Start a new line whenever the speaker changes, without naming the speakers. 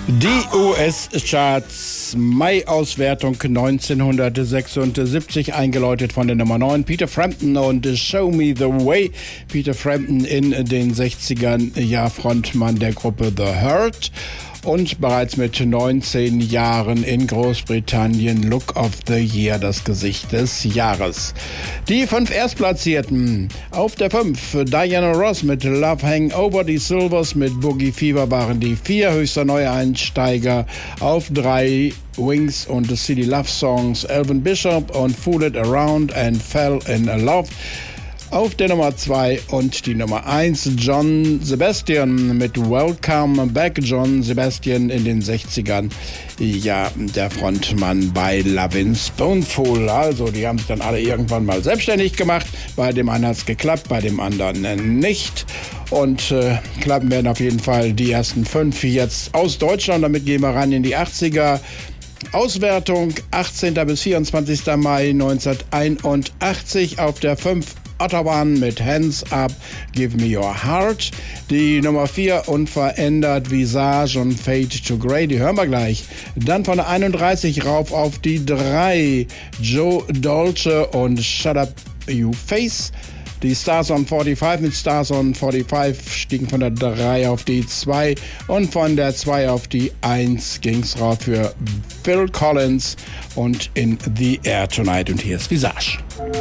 Die US-Charts, Mai-Auswertung 1976, eingeläutet von der Nummer 9, Peter Frampton und Show Me the Way. Peter Frampton in den 60ern, ja, Frontmann der Gruppe The Hurt. Und bereits mit 19 Jahren in Großbritannien Look of the Year, das Gesicht des Jahres. Die 5 Erstplatzierten. Auf der 5 Diana Ross mit Love Hangover, die Silvers mit Boogie Fever waren die 4, höchster Neueinsteiger. Auf 3 Wings und The City Love Songs, Elvin Bishop und Fool It Around and Fell in Love. Auf der Nummer 2 und die Nummer 1 John Sebastian mit Welcome Back. John Sebastian in den 60ern, ja, der Frontmann bei Lovin' Spoonful. Also die haben sich dann alle irgendwann mal selbstständig gemacht. Bei dem einen hat es geklappt, bei dem anderen nicht. Und klappen werden auf jeden Fall die ersten 5 jetzt aus Deutschland. Damit gehen wir ran in die 80er. Auswertung 18. bis 24. Mai 1981 auf der 5 Autobahn mit Hands Up, Give Me Your Heart. Die Nummer 4 unverändert Visage und Fade to Grey, die hören wir gleich. Dann von der 31 rauf auf die 3 Joe Dolce und Shut Up You Face. Die Stars on 45 mit Stars on 45 stiegen von der 3 auf die 2 und von der 2 auf die 1 ging's rauf für Phil Collins und In the Air Tonight. Und hier ist Visage.